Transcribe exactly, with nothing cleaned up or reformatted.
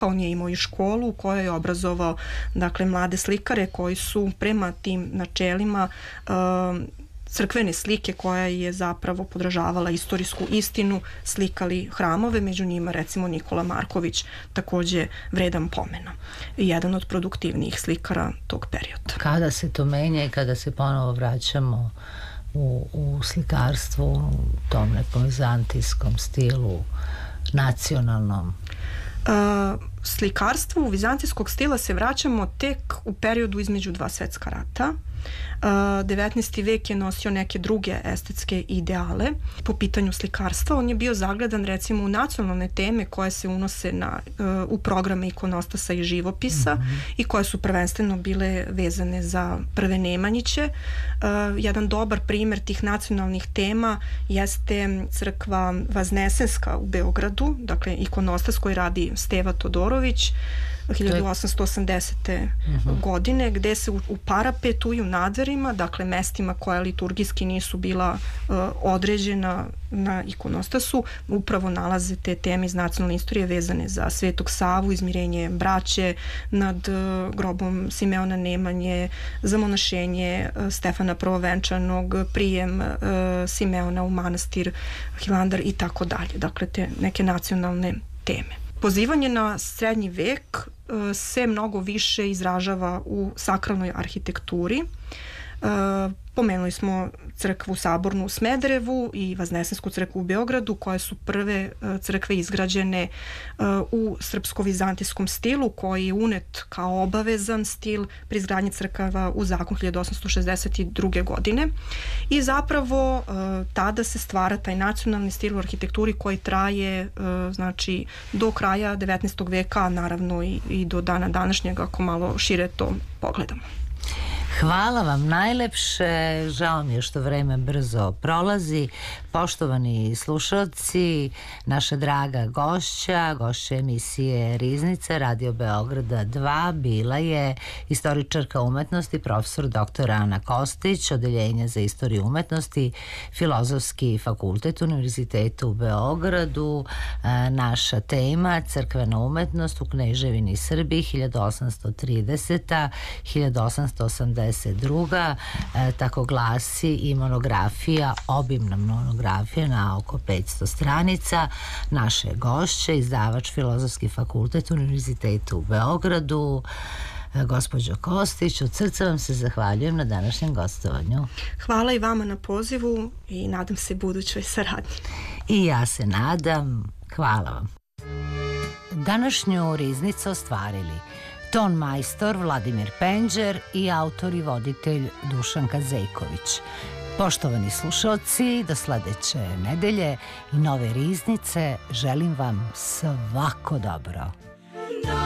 On je imao i školu u kojoj je obrazovao, dakle, mlade slikare koji su prema tim načelima uh, crkvene slike koja je zapravo podražavala istorijsku istinu, slikali hramove, među njima recimo Nikola Marković, takođe vredan pomena. Jedan od produktivnijih slikara tog perioda. Kada se to menja i kada se ponovo vraćamo u, u slikarstvu, u tom nekom vizantijskom stilu, nacionalnom? Uh, slikarstvu vizantijskog stila se vraćamo tek u periodu između dva svetska rata. Uh, devetnaesti vek je nosio neke druge estetske ideale po pitanju slikarstva. On je bio zagledan recimo u nacionalne teme koje se unose na, uh, u programe ikonostasa i živopisa mm-hmm. i koje su prvenstveno bile vezane za prve Nemanjiće. Uh, jedan dobar primer tih nacionalnih tema jeste crkva Vaznesenska u Beogradu, dakle ikonostas koji radi Steva Todorović hiljadu osamsto osamdesete. Uh-huh. godine, gde se u, u parapetu i u nadverima, dakle mestima koja liturgijski nisu bila uh, određena na ikonostasu, upravo nalaze te teme iz nacionalne istorije vezane za Svetog Savu, izmirenje braće nad uh, grobom Simeona Nemanje, zamonašenje uh, Stefana Prvovenčanog, prijem uh, Simeona u manastir Hilandar i tako dalje. Dakle, te neke nacionalne teme. Pozivanje na srednji vek se mnogo više izražava u sakralnoj arhitekturi. Pomenuli smo crkvu Sabornu u Smederevu i Vaznesensku crkvu u Beogradu, koje su prve crkve izgrađene u srpsko-vizantijskom stilu, koji je unet kao obavezan stil pri izgradnji crkava u zakon hiljadu osamsto šezdeset druge. godine. I zapravo tada se stvara taj nacionalni stil u arhitekturi koji traje znači do kraja devetnaestog veka, a naravno i, i do dana današnjeg ako malo šire to pogledamo. Hvala vam najlepše, žao mi je što vreme brzo prolazi. Poštovani slušalci, naša draga gošća, gošća emisije Riznica, Radio Beograda dva, bila je istoričarka umetnosti, profesor doktor Ana Kostić, Odeljenja za istoriju umetnosti, Filozofski fakultet Univerziteta u Beogradu. Naša tema, crkvena umetnost u Kneževini Srbiji, hiljadu osamsto trideseta do hiljadu osamsto osamdeseta druga. E, tako glasi i monografija, obimna monografija na oko petsto stranica. Naše gošće, izdavač Filozofski fakultet Univerziteta u Beogradu, e, gospođo Kostić, od srca vam se zahvaljujem na današnjem gostovanju. Hvala i vama na pozivu i nadam se budućoj saradnji. I ja se nadam. Hvala vam. Današnju Riznicu ostvarili ton majstor Vladimir Penđer i autor i voditelj Dušan Kazejković. Poštovani slušalci, do sledeće nedelje i nove Riznice želim vam svako dobro.